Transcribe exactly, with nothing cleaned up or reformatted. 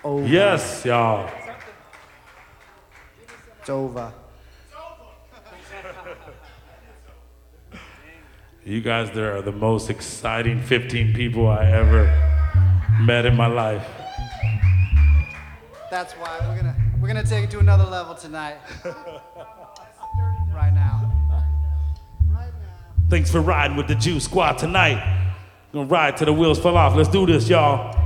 over. Yes, y'all. It's over. You guys, there are the most exciting fifteen people I ever met in my life. That's why we're gonna we're gonna take it to another level tonight. Right now. Right now. Thanks for riding with the Juice Squad tonight. Gonna ride till the wheels fall off. Let's do this, y'all.